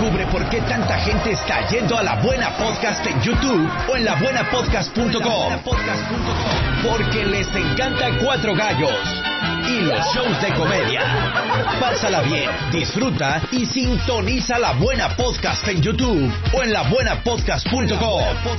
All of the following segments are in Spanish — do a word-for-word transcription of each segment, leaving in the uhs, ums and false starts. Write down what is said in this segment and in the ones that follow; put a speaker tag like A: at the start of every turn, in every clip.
A: Descubre por qué tanta gente está yendo a La Buena Podcast en YouTube o en la buena podcast punto com. Porque les encanta Cuatro Gallos y los shows de comedia. Pásala bien, disfruta y sintoniza La Buena Podcast en YouTube o en la buena podcast punto com.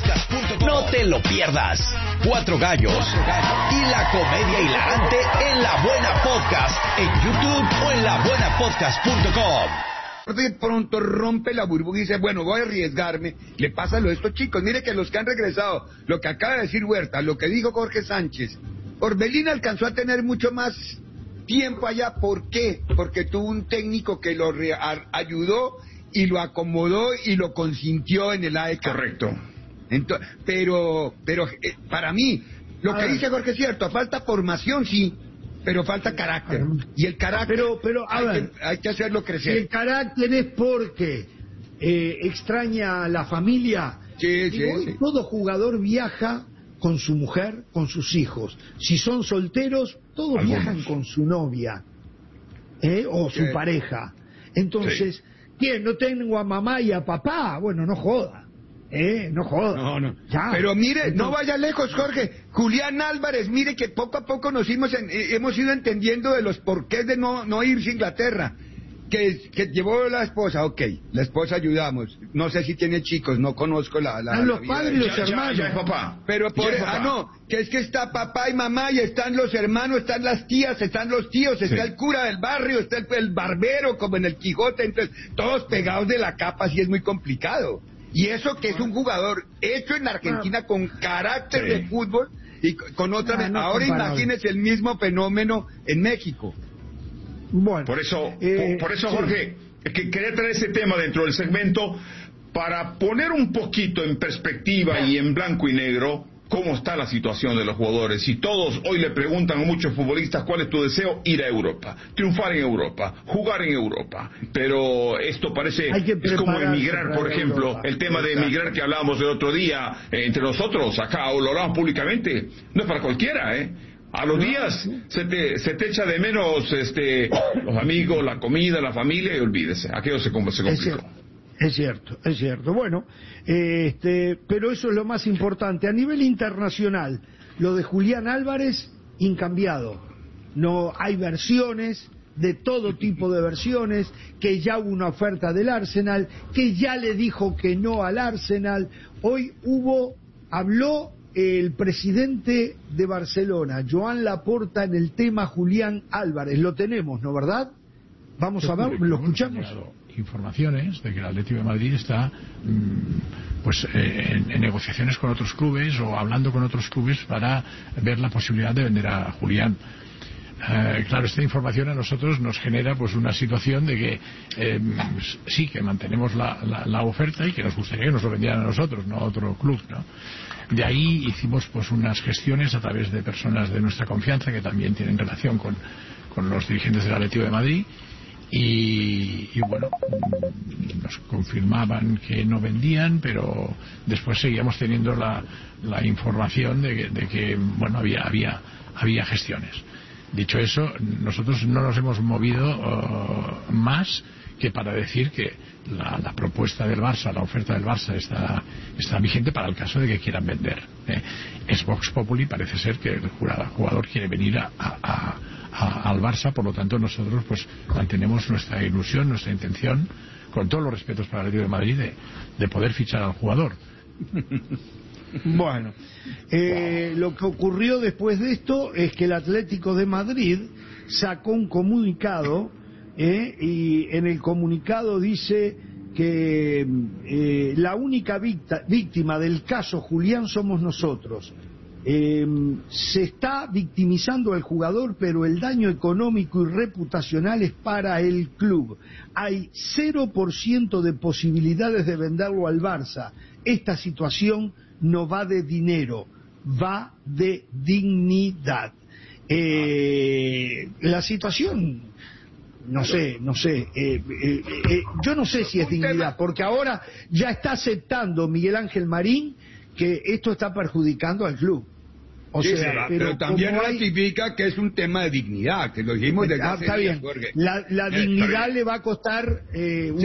A: No te lo pierdas. Cuatro Gallos y la comedia hilarante en La Buena Podcast en YouTube o en la buena podcast punto com.
B: De pronto rompe la burbuja y dice, bueno, voy a arriesgarme. Le pasa lo de estos chicos. Mire que los que han regresado, lo que acaba de decir Huerta, lo que dijo Jorge Sánchez, Orbelín alcanzó a tener mucho más tiempo allá. ¿Por qué? Porque tuvo un técnico que lo re- a- ayudó y lo acomodó y lo consintió en el A E C.
C: Correcto.
B: Entonces, pero, pero eh, para mí, lo que dice Jorge es cierto, falta formación, sí, pero falta carácter. Y el carácter
D: Pero, pero a
B: hay,
D: ver,
B: que, hay que hacerlo
D: y
B: crecer.
D: el carácter es porque eh, extraña a la familia.
B: Sí,
D: Digo,
B: sí, sí.
D: Todo jugador viaja con su mujer, con sus hijos. Si son solteros, todos
C: Algunos.
D: viajan con su novia, ¿eh? O su
B: Sí.
D: pareja. Entonces, ¿quién? ¿No tengo a mamá y a papá? Bueno, no joda. ¿Eh? No joda.
B: No, no.
D: Ya.
B: Pero mire,
D: Entonces,
B: no vaya lejos, Jorge. Julián Álvarez, mire que poco a poco nos hemos, en- eh, hemos ido entendiendo de los porqués de no, no irse a Inglaterra. Que, que llevó la esposa, ok, la esposa ayudamos. No sé si tiene chicos, no conozco la... la
D: Están
B: la
D: los
B: vida
D: padres
B: de-
D: y los
C: Ya, ya,
D: hermanos.
C: ya es papá.
B: Pero por
C: Ya es
B: ah
C: papá.
B: no, que es que está papá y mamá y están los hermanos, están las tías, están los tíos, está
C: Sí.
B: el cura del barrio, está el, el barbero como en el Quijote, entonces todos pegados de la capa, así es muy complicado. Y eso que es un jugador hecho en Argentina con carácter
C: Sí.
B: de fútbol y co- con otra...
D: Ah, no
B: ahora
D: comparable.
B: imagínese el mismo fenómeno en México.
D: Bueno,
C: Por eso,
D: eh,
C: por, por eso
D: sí.
C: Jorge, es que quería traer ese tema dentro del segmento para poner un poquito en perspectiva y en blanco y negro cómo está la situación de los jugadores. Y todos hoy le preguntan a muchos futbolistas cuál es tu deseo, ir a Europa, triunfar en Europa, jugar en Europa. Pero esto parece,
D: Hay que
C: es como
D: prepararse
C: emigrar,
D: para
C: por ejemplo,
D: Europa.
C: el tema de
B: Exacto.
C: emigrar que hablábamos el otro día eh, entre nosotros, acá o lo hablamos públicamente, no es para cualquiera, ¿eh? A los días se te, se te echa de menos este, los amigos, la comida, la familia y olvídese, aquello se, com- se
D: Es
C: complicó.
D: cierto, es cierto, es cierto. Bueno, eh, este, pero eso es lo más importante. A nivel internacional, lo de Julián Álvarez, incambiado. No hay versiones, de todo tipo de versiones, que ya hubo una oferta del Arsenal, que ya le dijo que no al Arsenal. Hoy hubo, habló el presidente de Barcelona, Joan Laporta, en el tema Julián Álvarez. Lo tenemos, ¿no, verdad? Vamos a ver, lo escuchamos.
E: Informaciones de que el Atlético de Madrid está mm, pues eh, en, en negociaciones con otros clubes o hablando con otros clubes para ver la posibilidad de vender a Julián. Eh, claro, esta información a nosotros nos genera pues una situación de que eh, sí que mantenemos la, la, la oferta y que nos gustaría que nos lo vendieran a nosotros, no a otro club, ¿no? De ahí hicimos pues unas gestiones a través de personas de nuestra confianza que también tienen relación con, con los dirigentes del Atlético de Madrid. Y, y bueno, nos confirmaban que no vendían, pero después seguíamos teniendo la, la información de que, de que bueno, había, había, había gestiones. Dicho eso, nosotros no nos hemos movido uh, más que para decir que la, la propuesta del Barça, la oferta del Barça está, está vigente para el caso de que quieran vender. ¿eh? Es Vox Populi, parece ser que el jugador quiere venir a, a, a A, al Barça, por lo tanto nosotros pues mantenemos nuestra ilusión, nuestra intención, con todos los respetos para el Atlético de Madrid, de, de poder fichar al jugador.
D: Bueno, eh, lo que ocurrió después de esto es que el Atlético de Madrid sacó un comunicado eh, y en el comunicado dice que eh, la única victa, víctima del caso Julián somos nosotros. Eh, se está victimizando al jugador, pero el daño económico y reputacional es para el club. Hay cero por ciento de posibilidades de venderlo al Barça. Esta situación no va de dinero, va de dignidad. Eh, la situación, no sé, no sé, eh, eh, eh, yo no sé si es dignidad, porque ahora ya está aceptando Miguel Ángel Marín que esto está perjudicando al club. O
B: Sí,
D: sea,
B: pero,
D: pero,
B: pero también
D: como hay-
B: ratifica que es un tema de dignidad, que lo dijimos desde
D: Ah,
B: hace
D: está
B: días,
D: bien.
B: Jorge.
D: La, la
B: Eh,
D: dignidad
B: pero-
D: le va a costar eh,